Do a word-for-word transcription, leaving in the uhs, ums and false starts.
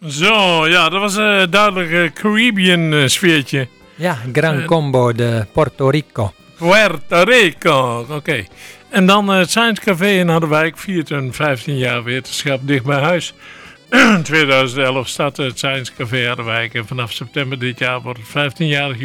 Zo, ja, dat was een duidelijk uh, Caribbean uh, sfeertje. Ja, Gran Uh, Combo de Puerto Rico. Puerto Rico, oké. Okay. En dan uh, het Science Café in Harderwijk viert een vijftien jaar wetenschap dicht bij huis. In tweeduizend elf startte het Science Café Harderwijk en vanaf september dit jaar wordt het vijftien-jarig